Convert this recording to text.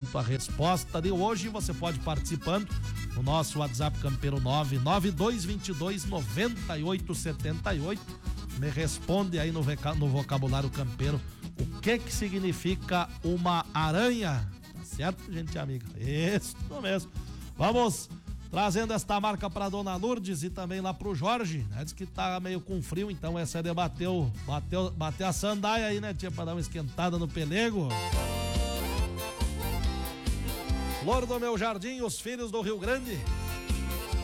junto à resposta de hoje. Você pode participando no nosso WhatsApp Campeiro 992229878. Me responde aí no vocabulário campeiro o que significa uma aranha. Tá certo, gente amiga? Isso mesmo. Vamos trazendo esta marca para Dona Lourdes e também lá pro Jorge, né? Diz que tá meio com frio, então essa é de bater a sandália aí, né, tia, pra dar uma esquentada no pelego. Flor do meu jardim, os filhos do Rio Grande.